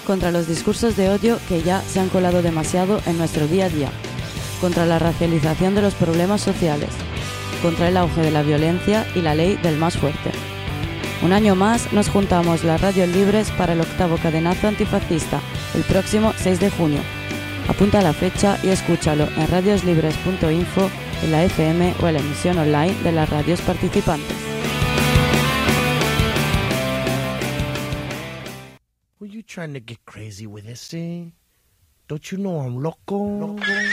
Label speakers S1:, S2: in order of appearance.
S1: contra los discursos de odio que ya se han colado demasiado en nuestro día a día, contra la racialización de los problemas sociales, contra el auge de la violencia y la ley del más fuerte. Un año más nos juntamos las radios libres para el 8º cadenazo antifascista, el próximo 6 de junio. Apunta la fecha y escúchalo en radioslibres.info, en la FM o en la emisión online de las radios participantes.
S2: Were you trying to get crazy with this thing? Don't you know I'm loco?